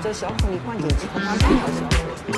这小火一灌进去，它慢慢要小火。